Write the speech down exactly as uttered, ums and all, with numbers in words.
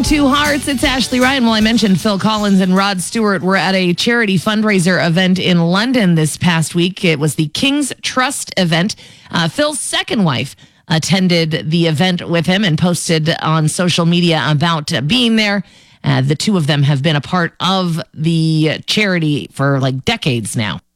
on Two Hearts. It's Ashley Ryan. Well, I mentioned Phil Collins and Rod Stewart were at a charity fundraiser event in London this past week. It was the King's Trust event. Uh, Phil's second wife attended the event with him and posted on social media about uh, being there. Uh, the two of them have been a part of the charity for like decades now.